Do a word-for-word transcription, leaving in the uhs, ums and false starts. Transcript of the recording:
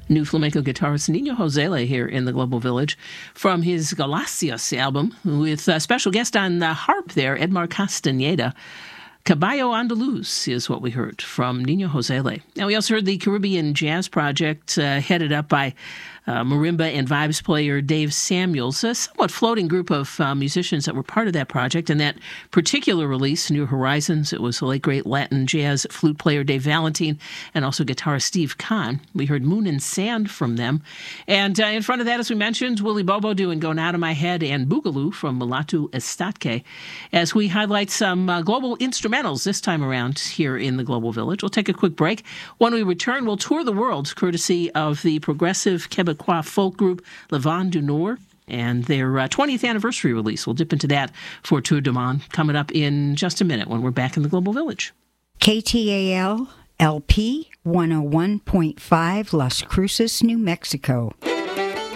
New flamenco guitarist Nino Josele here in the Global Village from his Galacias album with a special guest on the harp there, Edmar Castaneda. Caballo Andaluz is what we heard from Nino Josele. Now, we also heard the Caribbean Jazz Project uh, headed up by uh, marimba and vibes player Dave Samuels, a somewhat floating group of uh, musicians that were part of that project. And that particular release, New Horizons, it was the late great Latin jazz flute player Dave Valentine and also guitarist Steve Kahn. We heard Moon and Sand from them. And uh, in front of that, as we mentioned, Willie Bobo doing Going Out of My Head and Boogaloo from Mulatu Estatke, as we highlight some uh, global instrumentals this time around here in the Global Village. We'll take a quick break. When we return, we'll tour the world courtesy of the progressive Quebecois folk group Le Vent du Nord and their uh, twentieth anniversary release. We'll dip into that for Tour de Monde coming up in just a minute when we're back in the Global Village. K T A L L P one oh one point five Las Cruces, New Mexico.